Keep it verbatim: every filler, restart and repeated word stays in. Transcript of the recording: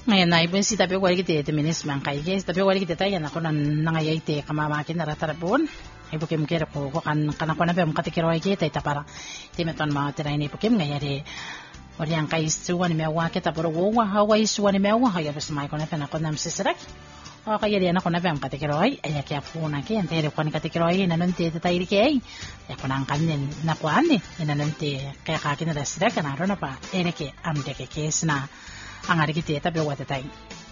ngayon na ibu si tapi wali kita minis mang kai guys tapi wali kita tayo na ko nan nangayay te kamamakin na ratarapon ibu kim kira ko ko kan kana ko na bem katikiro ay kita ita para timeton ma tira ini ibu kim ngayari wali ang kai suwan ni mewa kita pero wa hawai suwan ni mewa haya bes mai ko na pena ko nam sisrak o kaya dia na ko na bem katikiro ay ay kya puna ke entere ko ni katikiro ay nanon te tairi ke ay ya ko nang kanin na ko ani nanon te kaya kakin na sira kana ro na pa ere ke am de ke kesna ang ari kita tapi wata tay